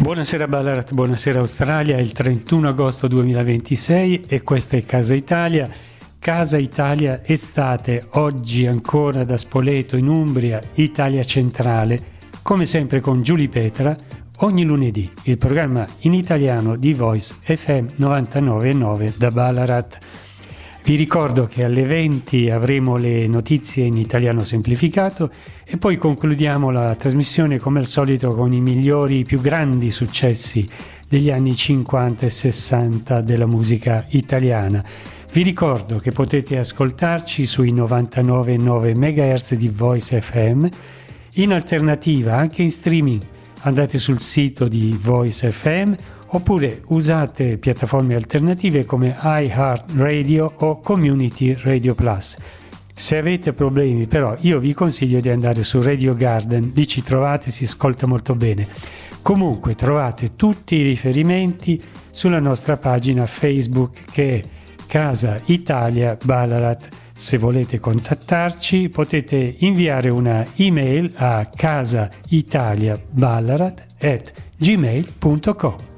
Buonasera Ballarat, buonasera Australia, è il 31 agosto 2026 e questa è Casa Italia. Casa Italia estate, oggi ancora da Spoleto in Umbria, Italia centrale, come sempre con Giulia Petra, ogni lunedì, il programma in italiano di Voice FM 99.9 da Ballarat. Vi ricordo che alle 20 avremo le notizie in italiano semplificato e poi concludiamo la trasmissione come al solito con i migliori, i più grandi successi degli anni 50 e 60 della musica italiana. Vi ricordo che potete ascoltarci sui 99,9 MHz di Voice FM, in alternativa anche in streaming. Andate sul sito di Voice FM oppure usate piattaforme alternative come iHeartRadio o Community Radio Plus. Se avete problemi però io vi consiglio di andare su Radio Garden, lì ci trovate, si ascolta molto bene. Comunque trovate tutti i riferimenti sulla nostra pagina Facebook che è Casa Italia Ballarat. Se volete contattarci potete inviare una email a casaitaliaballarat@gmail.com.